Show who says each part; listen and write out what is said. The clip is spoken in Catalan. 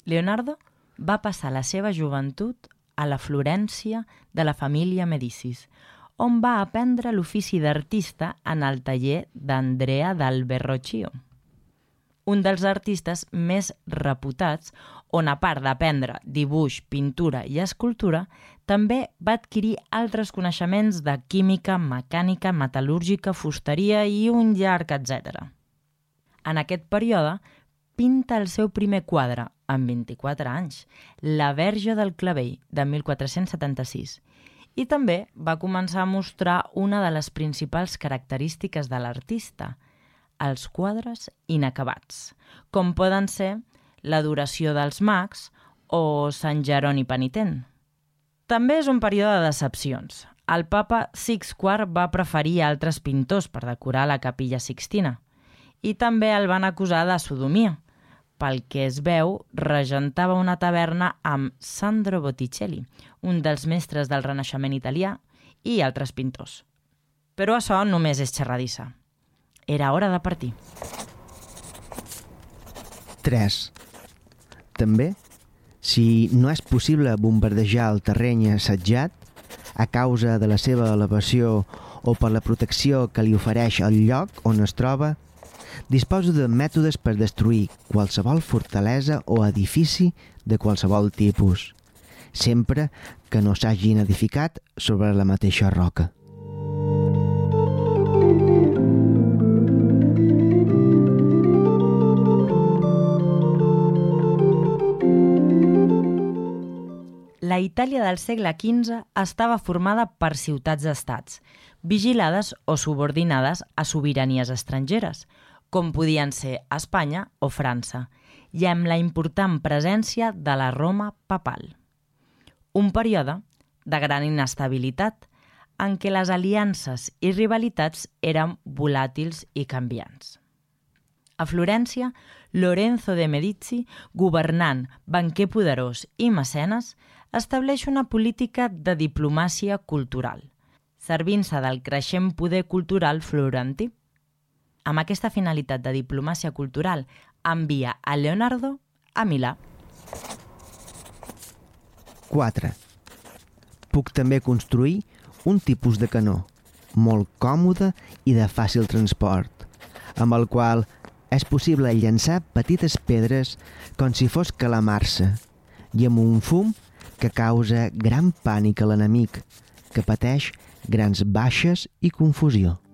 Speaker 1: Leonardo va passar la seva joventut a la Florència de la família Medicis, on va aprendre l'ofici d'artista en el taller d'Andrea del Verrocchio, un dels artistes més reputats, on a part d'aprendre dibuix, pintura i escultura, també va adquirir altres coneixements de química, mecànica, metal·lúrgica, fusteria i un llarg etc. En aquest període, pinta el seu primer quadre, amb 24 anys, La Verge del Clavell, de 1476, i també va començar a mostrar una de les principals característiques de l'artista, els quadres inacabats, com poden ser l'Adoració dels Mags o Sant Jeroni Penitent. També és un període de decepcions. El papa Six IV va preferir altres pintors per decorar la capilla Sixtina i també el van acusar de sodomia. Pel que es veu, regentava una taverna amb Sandro Botticelli, un dels mestres del Renaixement italià, i altres pintors. Però això només és xerradissa. Era hora de partir.
Speaker 2: 3. També, si no és possible bombardejar el terreny assetjat a causa de la seva elevació o per la protecció que li ofereix el lloc on es troba, disposa de mètodes per destruir qualsevol fortalesa o edifici de qualsevol tipus, sempre que no s'hagin edificat sobre la mateixa roca.
Speaker 1: La Itàlia del segle XV estava formada per ciutats-estats, vigilades o subordinades a sobiranies estrangeres, com podien ser Espanya o França, i amb la important presència de la Roma papal. Un període de gran inestabilitat en què les aliances i rivalitats eren volàtils i canviants. A Florència, Lorenzo de Medici, governant, banquer poderós i mecenes, estableix una política de diplomàcia cultural, servint-se del creixent poder cultural florentí. Amb aquesta finalitat de diplomàcia cultural, envia a Leonardo a Milà.
Speaker 2: 4. Puc també construir un tipus de canó, molt còmode i de fàcil transport, amb el qual és possible llançar petites pedres com si fos calamar-se, i amb un fum que causa gran pànic a l'enemic, que pateix grans baixes i confusió.